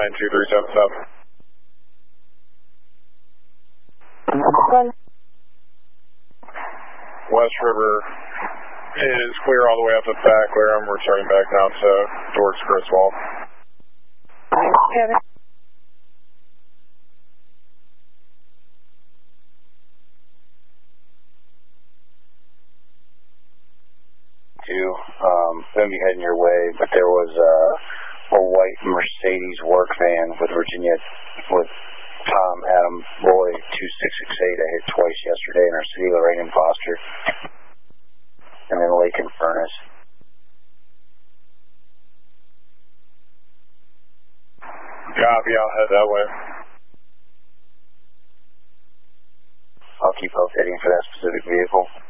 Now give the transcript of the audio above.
92377. West River is clear all the way up to the back where I'm returning back down towards Griswold. Kevin. Going to be heading your way, but there was a white Mercedes work van with Tom Adam Boy 2668. I hit twice yesterday in our city, Lorraine and Foster, and then Lake and Furnace. Copy, I'll head that way. I'll keep rotating for that specific vehicle.